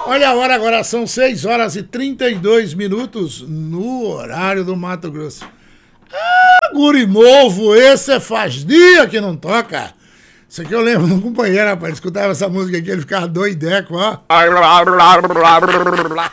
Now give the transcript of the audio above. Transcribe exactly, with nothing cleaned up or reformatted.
Olha a hora agora, são seis horas e trinta e dois minutos no horário do Mato Grosso. Ah, guri novo, esse faz dia que não toca. Isso aqui eu lembro de um companheiro, rapaz, ele escutava essa música aqui, ele ficava doideco, ó.